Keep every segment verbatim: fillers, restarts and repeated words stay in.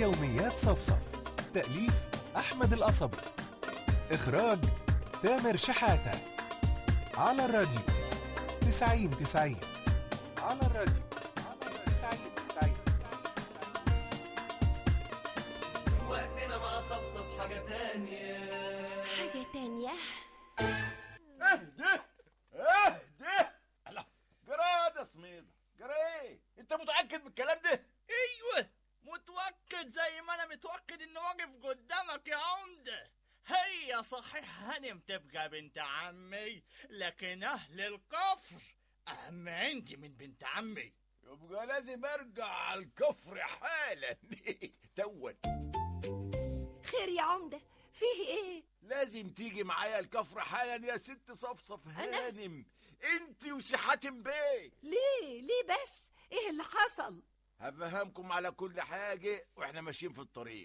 يوميات صفصف. تأليف أحمد القصبي، إخراج تامر شحاتة. على الراديو تسعين تسعين. على الراديو تسعين تسعين. وقتنا مع صفصف حاجة تانية. حاجة تانية. اهدى اهدى. الله، جراد يا سميدة، جرى ايه؟ انت متأكد من الكلام ده؟ ايوه متوكد، زي ما انا متوكد اني واقف قدامك يا عمدة. هي صحيح هانم تبقى بنت عمي، لكن اهل الكفر اهم عندي من بنت عمي. يبقى لازم ارجع على الكفر حالا. تون. خير يا عمدة، فيه ايه؟ لازم تيجي معايا الكفر حالا يا ست صفصف هانم، انت وسي حاتم بيه. ليه ليه بس؟ ايه اللي حصل؟ هفهمكم على كل حاجة واحنا ماشيين في الطريق.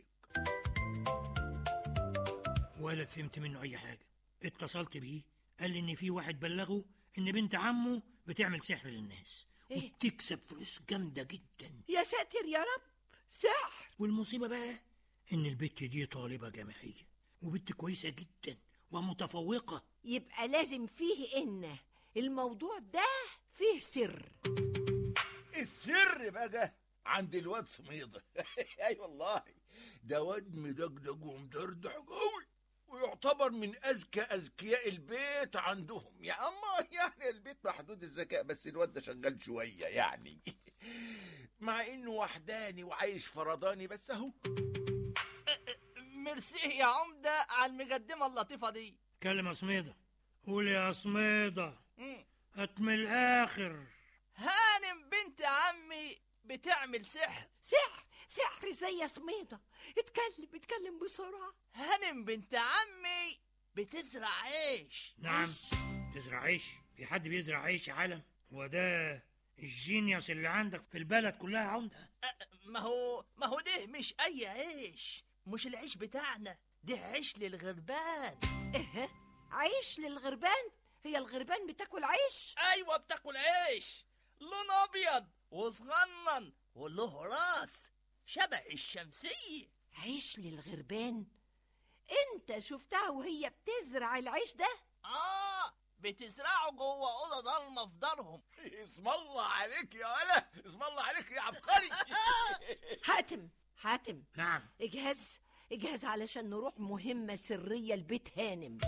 ولا فهمت منه اي حاجة. اتصلت بيه قال لي ان في واحد بلغه ان بنت عمه بتعمل سحر للناس. إيه؟ وبتكسب فلوس جامدة جدا. يا ساتر يا رب، سحر. والمصيبة بقى ان البت دي طالبة جامعية وبنت كويسة جدا ومتفوقة. يبقى لازم فيه ان الموضوع ده فيه سر. السر بقى عند الواد سميضة. اي والله، ده واد مدقدق ومدردح قوي، ويعتبر من اذكى اذكياء البيت عندهم. يا اما يعني البيت محدود الذكاء، بس الواد ده شغال شويه يعني. مع انه وحداني وعايش فرداني، بس اهو. ميرسي يا عمدة على المقدمة اللطيفة دي. كلمة سميضة، قول يا سميضة. هات من الاخر. هانم بنت عمي بتعمل سحر. سحر سحر زي يا سميضة. اتكلم اتكلم بسرعة. هانم بنت عمي بتزرع عيش. نعم، تزرع عيش؟ في حد بيزرع عيش يا عالم؟ وده الجينيوس اللي عندك في البلد كلها يا عمدة. ما هو ما هو ده مش اي عيش، مش العيش بتاعنا ده، عيش للغربان. ايه؟ عيش للغربان؟ هي الغربان بتاكل عيش؟ ايوه بتاكل عيش، لون ابيض وصغنن وله راس شبه الشمسية. عيش للغربان؟ انت شفتها وهي بتزرع العيش ده؟ اه، بتزرعه جوه اوضه ضلمه في دارهم. اسم الله عليك يا ولا، اسم الله عليك يا عبقري. حاتم حاتم. نعم. اجهز اجهز علشان نروح مهمة سرية لبيت هانم.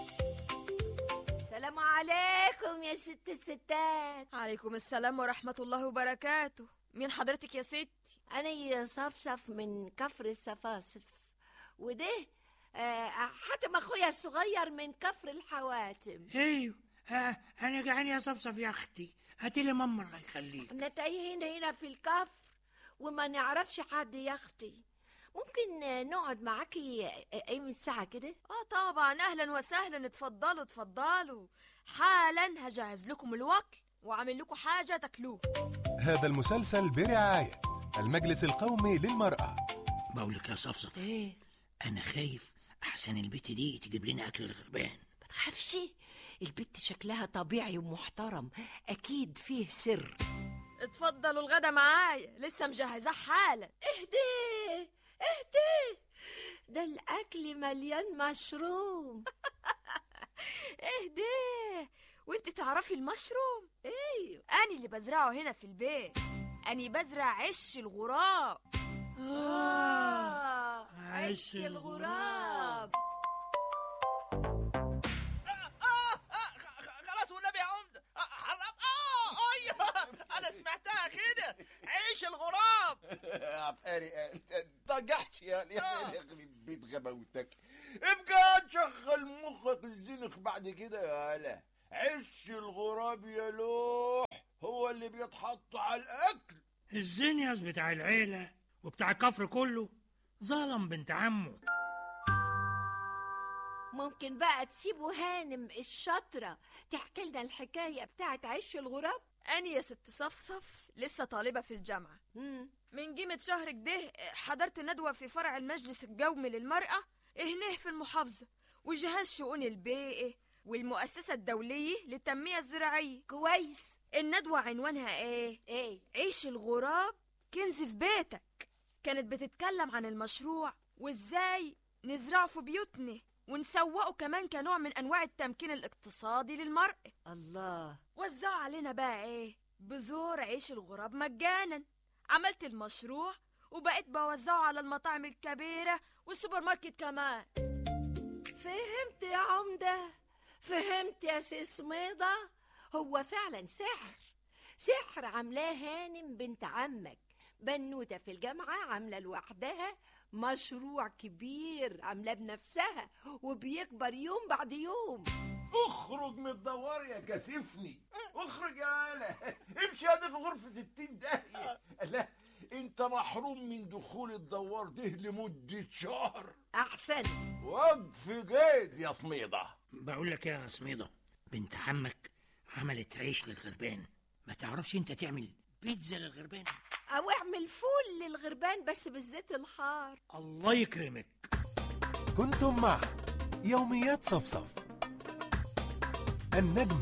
السلام عليكم يا ست الستات. عليكم السلام ورحمة الله وبركاته. مين حضرتك يا ستي؟ أنا صفصف من كفر الصفاصف، وده آه حاتم أخويا الصغير من كفر الحواتم. ايوه، آه أنا جعان يا صفصف يا أختي، هاتي لي ماما الله يخليك. احنا تايهين هنا في الكفر وما نعرفش حد يا أختي. ممكن نقعد معاكي اي من ساعة كده؟ اه طبعا، اهلا وسهلا، اتفضلوا اتفضلوا. حالا هجهز لكم الوكل وعامل لكم حاجة تاكلوه. هذا المسلسل برعاية المجلس القومي للمرأة. بقول لك يا صفصف، ايه؟ انا خايف احسن البت دي تجيب لنا اكل الغربان. ما تخافش، البت شكلها طبيعي ومحترم، اكيد فيه سر. اتفضلوا الغدا معايا، لسه مجهزاه حالا. اهدي اهدي، ده الاكل مليان مشروم. اهدي، وانت تعرفي المشروم؟ ايوه، انا اللي بزرعه هنا في البيت. انا بزرع عش الغراب. آه عش الغراب. خلاص والنبي يا عمدة، حرام. اه ايوه انا سمعتها كده، عيش الغراب. عبقري، طجحش يعني. يخرب بيت غباوتك، ابقى تشغل مخك الزنخ بعد كده يا هلا. عش الغراب يا لوح هو اللي بيتحط على الاكل. الزينيوس بتاع العيلة وبتاع الكفر كله ظلم بنت عمه. ممكن بقى تسيبوا هانم الشاطرة تحكي لنا الحكاية بتاعت عش الغراب؟ أنا يا ست صفصف لسه طالبة في الجامعة. مم. من قيمة شهر كده حضرت ندوة في فرع المجلس القومي للمرأة هناه في المحافظة، وجهاز شؤون البيئة والمؤسسة الدولية للتنمية الزراعية. كويس. الندوة عنوانها ايه؟ ايه؟ عيش الغراب كنز في بيتك. كانت بتتكلم عن المشروع وازاي نزرعه في بيوتنا ونسوقه كمان كنوع من انواع التمكين الاقتصادي للمرأة. الله. وزعوا علينا بقى ايه؟ بذور عيش الغراب مجانا. عملت المشروع وبقيت بوزعه على المطاعم الكبيرة والسوبر ماركت كمان. فهمت يا عمدة، فهمت يا سي سميضة. هو فعلا سحر، سحر عاملاه هانم بنت عمك. بنوتة في الجامعة عاملة لوحدها مشروع كبير عاملاه بنفسها وبيكبر يوم بعد يوم. اخرج من الدوار يا كاسفني، اخرج يا هلا. امشي هذه في غرفة التين داهية. لا، انت محروم من دخول الدوار ده لمدة شهر. احسن. وقف جيد يا سميضة. بقول لك يا سميضة، بنت عمك عملت عيش للغربان، ما تعرفش انت تعمل بيتزا للغربان؟ او اعمل فول للغربان بس بالزيت الحار. الله يكرمك. كنتم مع يوميات صفصف. النجم